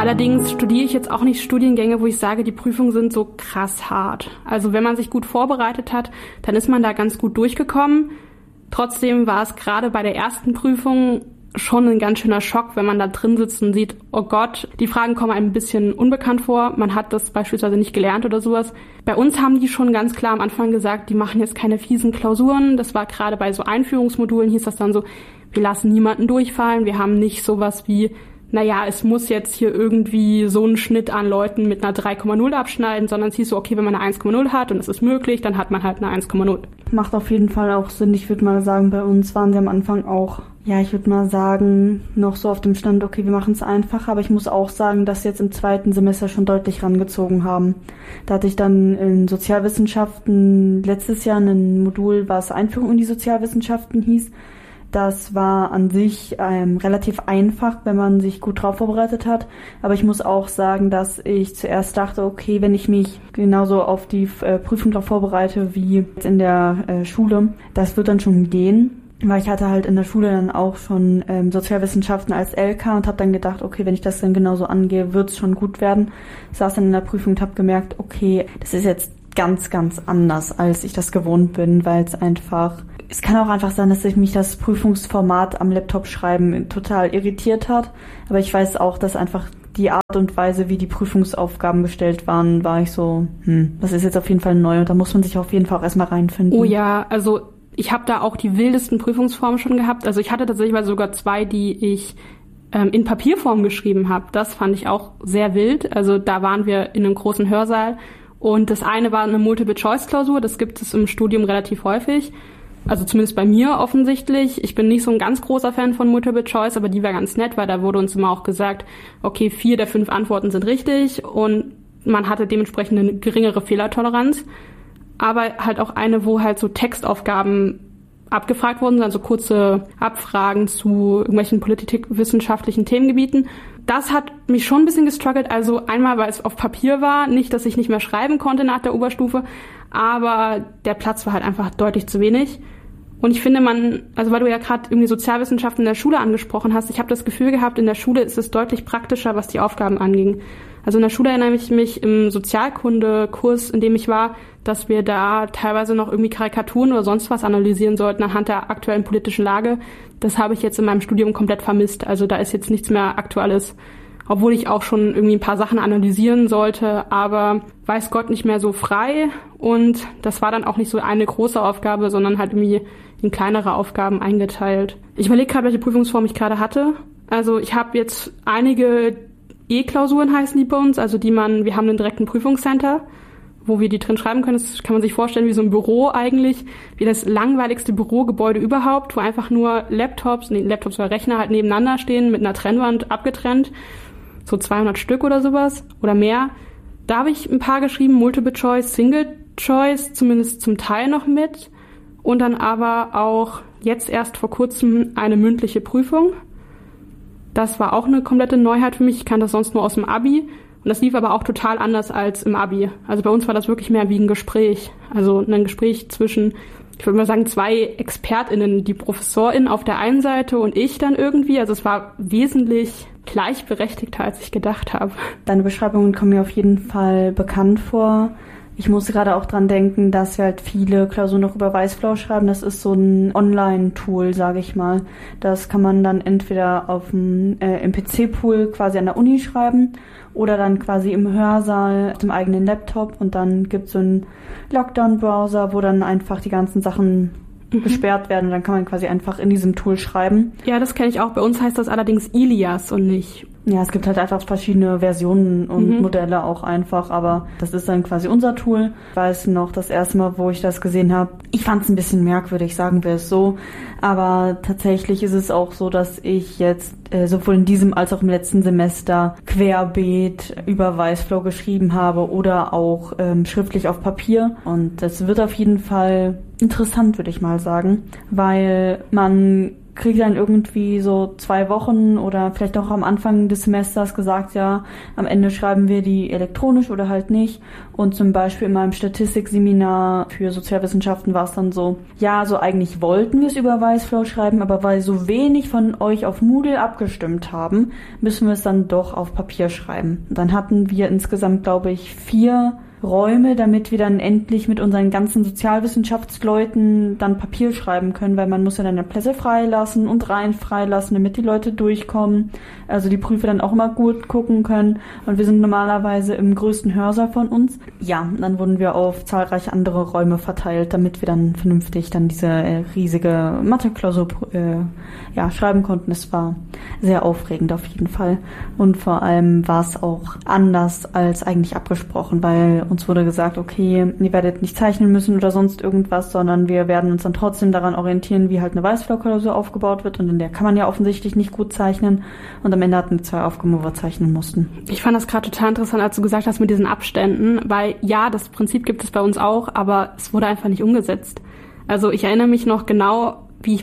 Allerdings studiere ich jetzt auch nicht Studiengänge, wo ich sage, die Prüfungen sind so krass hart. Also wenn man sich gut vorbereitet hat, dann ist man da ganz gut durchgekommen. Trotzdem war es gerade bei der ersten Prüfung schon ein ganz schöner Schock, wenn man da drin sitzt und sieht, oh Gott, die Fragen kommen einem ein bisschen unbekannt vor. Man hat das beispielsweise nicht gelernt oder sowas. Bei uns haben die schon ganz klar am Anfang gesagt, die machen jetzt keine fiesen Klausuren. Das war gerade bei so Einführungsmodulen, hieß das dann so, wir lassen niemanden durchfallen. Wir haben nicht sowas wie, naja, es muss jetzt hier irgendwie so einen Schnitt an Leuten mit einer 3,0 abschneiden, sondern es hieß so, okay, wenn man eine 1,0 hat und es ist möglich, dann hat man halt eine 1,0. Macht auf jeden Fall auch Sinn. Ich würde mal sagen, bei uns waren sie am Anfang auch, ja, ich würde mal sagen, noch so auf dem Stand, okay, wir machen es einfach. Aber ich muss auch sagen, dass sie jetzt im zweiten Semester schon deutlich rangezogen haben. Da hatte ich dann in Sozialwissenschaften letztes Jahr ein Modul, was Einführung in die Sozialwissenschaften hieß. Das war an sich relativ einfach, wenn man sich gut drauf vorbereitet hat. Aber ich muss auch sagen, dass ich zuerst dachte, okay, wenn ich mich genauso auf die Prüfung drauf vorbereite wie in der Schule, das wird dann schon gehen. Weil ich hatte halt in der Schule dann auch schon Sozialwissenschaften als LK und habe dann gedacht, okay, wenn ich das dann genauso angehe, wird es schon gut werden. Saß dann in der Prüfung und habe gemerkt, okay, das ist jetzt ganz, ganz anders, als ich das gewohnt bin, weil es kann auch einfach sein, dass mich das Prüfungsformat am Laptop schreiben total irritiert hat. Aber ich weiß auch, dass einfach die Art und Weise, wie die Prüfungsaufgaben gestellt waren, war ich so, das ist jetzt auf jeden Fall neu und da muss man sich auf jeden Fall auch erstmal reinfinden. Oh ja, also ich habe da auch die wildesten Prüfungsformen schon gehabt. Also ich hatte tatsächlich sogar 2, die ich in Papierform geschrieben habe. Das fand ich auch sehr wild. Also da waren wir in einem großen Hörsaal und das eine war eine Multiple-Choice-Klausur. Das gibt es im Studium relativ häufig. Also zumindest bei mir offensichtlich. Ich bin nicht so ein ganz großer Fan von Multiple Choice, aber die war ganz nett, weil da wurde uns immer auch gesagt, okay, 4 der 5 Antworten sind richtig und man hatte dementsprechend eine geringere Fehlertoleranz. Aber halt auch eine, wo halt so Textaufgaben abgefragt wurden, also kurze Abfragen zu irgendwelchen politikwissenschaftlichen Themengebieten. Das hat mich schon ein bisschen gestruggelt. Also einmal, weil es auf Papier war, nicht, dass ich nicht mehr schreiben konnte nach der Oberstufe, aber der Platz war halt einfach deutlich zu wenig. Und ich finde also weil du ja gerade irgendwie Sozialwissenschaften in der Schule angesprochen hast, ich habe das Gefühl gehabt, in der Schule ist es deutlich praktischer, was die Aufgaben anging. Also in der Schule erinnere ich mich im Sozialkunde-Kurs, in dem ich war, dass wir da teilweise noch irgendwie Karikaturen oder sonst was analysieren sollten anhand der aktuellen politischen Lage. Das habe ich jetzt in meinem Studium komplett vermisst. Also da ist jetzt nichts mehr Aktuelles, obwohl ich auch schon irgendwie ein paar Sachen analysieren sollte, aber weiß Gott nicht mehr so frei. Und das war dann auch nicht so eine große Aufgabe, sondern halt irgendwie in kleinere Aufgaben eingeteilt. Ich überlege gerade, welche Prüfungsform ich gerade hatte. Also ich habe jetzt einige E-Klausuren heißen die bei uns, also wir haben einen direkten Prüfungscenter, wo wir die drin schreiben können. Das kann man sich vorstellen wie so ein Büro eigentlich, wie das langweiligste Bürogebäude überhaupt, wo einfach nur Laptops oder Rechner halt nebeneinander stehen, mit einer Trennwand abgetrennt, so 200 Stück oder sowas oder mehr. Da habe ich ein paar geschrieben, Multiple Choice, Single Choice, zumindest zum Teil noch mit und dann aber auch jetzt erst vor kurzem eine mündliche Prüfung. Das war auch eine komplette Neuheit für mich. Ich kannte das sonst nur aus dem Abi. Und das lief aber auch total anders als im Abi. Also bei uns war das wirklich mehr wie ein Gespräch. Also ein Gespräch zwischen, ich würde mal sagen, 2 ExpertInnen, die Professorin auf der einen Seite und ich dann irgendwie. Also es war wesentlich gleichberechtigter, als ich gedacht habe. Deine Beschreibungen kommen mir auf jeden Fall bekannt vor. Ich musste gerade auch dran denken, dass wir halt viele Klausuren noch über Weißflow schreiben. Das ist so ein Online-Tool, sage ich mal. Das kann man dann entweder auf dem PC-Pool quasi an der Uni schreiben oder dann quasi im Hörsaal auf dem eigenen Laptop. Und dann gibt es so einen Lockdown-Browser, wo dann einfach die ganzen Sachen gesperrt werden. Und dann kann man quasi einfach in diesem Tool schreiben. Ja, das kenne ich auch. Bei uns heißt das allerdings Ilias und nicht. Ja, es gibt halt einfach verschiedene Versionen und Modelle auch einfach, aber das ist dann quasi unser Tool. Ich weiß noch, das erste Mal, wo ich das gesehen habe, ich fand es ein bisschen merkwürdig, sagen wir es so, aber tatsächlich ist es auch so, dass ich jetzt sowohl in diesem als auch im letzten Semester querbeet über Weißflow geschrieben habe oder auch schriftlich auf Papier und das wird auf jeden Fall interessant, würde ich mal sagen, weil man kriege dann irgendwie so 2 Wochen oder vielleicht auch am Anfang des Semesters gesagt, ja, am Ende schreiben wir die elektronisch oder halt nicht. Und zum Beispiel in meinem Statistikseminar für Sozialwissenschaften war es dann so, ja, so eigentlich wollten wir es über Weißflow schreiben, aber weil so wenig von euch auf Moodle abgestimmt haben, müssen wir es dann doch auf Papier schreiben. Und dann hatten wir insgesamt, glaube ich, 4 Räume, damit wir dann endlich mit unseren ganzen Sozialwissenschaftsleuten dann Papier schreiben können, weil man muss ja dann die Plätze freilassen und Reihen freilassen, damit die Leute durchkommen, also die Prüfer dann auch immer gut gucken können und wir sind normalerweise im größten Hörsaal von uns. Ja, dann wurden wir auf zahlreiche andere Räume verteilt, damit wir dann vernünftig dann diese riesige Mathe-Klausur schreiben konnten. Es war sehr aufregend auf jeden Fall und vor allem war es auch anders als eigentlich abgesprochen, weil uns wurde gesagt, okay, ihr werdet nicht zeichnen müssen oder sonst irgendwas, sondern wir werden uns dann trotzdem daran orientieren, wie halt eine Weißflow-Klausur aufgebaut wird und in der kann man ja offensichtlich nicht gut zeichnen und am Ende hatten wir 2 Aufgaben, wo wir zeichnen mussten. Ich fand das gerade total interessant, als du gesagt hast mit diesen Abständen, weil ja, das Prinzip gibt es bei uns auch, aber es wurde einfach nicht umgesetzt. Also ich erinnere mich noch genau, wie ich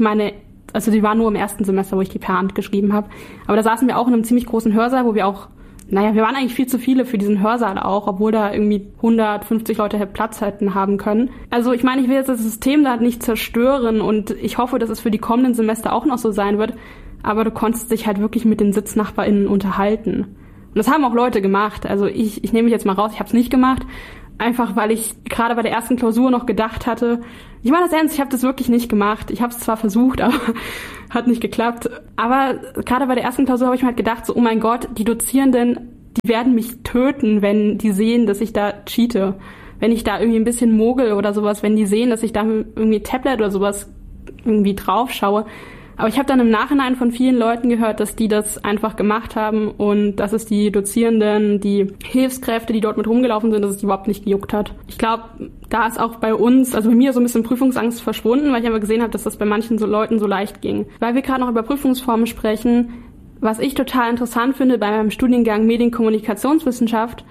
die war nur im ersten Semester, wo ich die per Hand geschrieben habe, aber da saßen wir auch in einem ziemlich großen Hörsaal, wo wir waren eigentlich viel zu viele für diesen Hörsaal auch, obwohl da irgendwie 150 Leute Platz hätten haben können. Also ich meine, ich will jetzt das System da nicht zerstören und ich hoffe, dass es für die kommenden Semester auch noch so sein wird, aber du konntest dich halt wirklich mit den SitznachbarInnen unterhalten. Und das haben auch Leute gemacht, also ich nehme mich jetzt mal raus, ich habe es nicht gemacht, einfach weil ich gerade bei der ersten Klausur noch gedacht hatte, ich meine das ernst, ich habe das wirklich nicht gemacht. Ich habe es zwar versucht, aber hat nicht geklappt. Aber gerade bei der ersten Klausur habe ich mir halt gedacht, so, oh mein Gott, die Dozierenden, die werden mich töten, wenn die sehen, dass ich da cheate. Wenn ich da irgendwie ein bisschen mogel oder sowas, wenn die sehen, dass ich da irgendwie Tablet oder sowas irgendwie drauf schaue. Aber ich habe dann im Nachhinein von vielen Leuten gehört, dass die das einfach gemacht haben und dass es die Dozierenden, die Hilfskräfte, die dort mit rumgelaufen sind, dass es die überhaupt nicht gejuckt hat. Ich glaube, da ist auch bei uns, also bei mir so ein bisschen Prüfungsangst verschwunden, weil ich aber gesehen habe, dass das bei manchen so Leuten so leicht ging. Weil wir gerade noch über Prüfungsformen sprechen, was ich total interessant finde bei meinem Studiengang Medienkommunikationswissenschaft,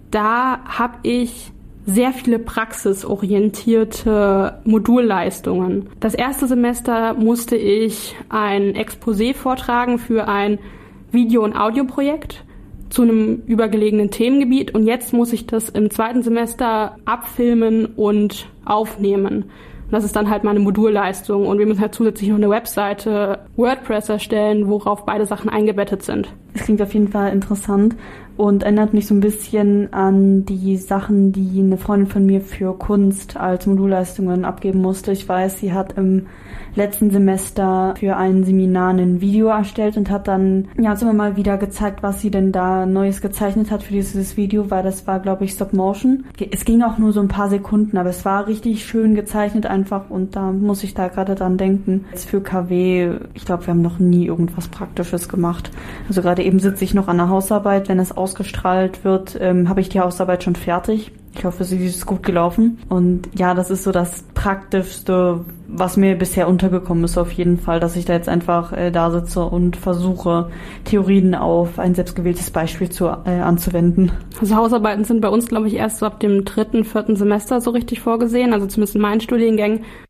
da habe ich sehr viele praxisorientierte Modulleistungen. Das erste Semester musste ich ein Exposé vortragen für ein Video- und Audioprojekt zu einem übergelegenen Themengebiet und jetzt muss ich das im zweiten Semester abfilmen und aufnehmen. Und das ist dann halt meine Modulleistung und wir müssen halt zusätzlich noch eine Webseite, WordPress erstellen, worauf beide Sachen eingebettet sind. Es klingt auf jeden Fall interessant und erinnert mich so ein bisschen an die Sachen, die eine Freundin von mir für Kunst als Modulleistungen abgeben musste. Ich weiß, sie hat im letzten Semester für ein Seminar ein Video erstellt und hat dann uns immer mal wieder gezeigt, was sie denn da Neues gezeichnet hat für dieses Video, weil das war, glaube ich, Stop Motion. Es ging auch nur so ein paar Sekunden, aber es war richtig schön gezeichnet einfach und da muss ich da gerade dran denken. Jetzt für KW, ich glaube, wir haben noch nie irgendwas Praktisches gemacht. Also gerade eben sitze ich noch an der Hausarbeit, wenn es ausgestrahlt wird, habe ich die Hausarbeit schon fertig. Ich hoffe, sie ist gut gelaufen. Und ja, das ist so das Praktischste, was mir bisher untergekommen ist auf jeden Fall, dass ich da jetzt einfach da sitze und versuche, Theorien auf ein selbstgewähltes Beispiel anzuwenden. Also Hausarbeiten sind bei uns, glaube ich, erst so ab dem 3., 4. Semester so richtig vorgesehen, also zumindest in meinen Studiengängen.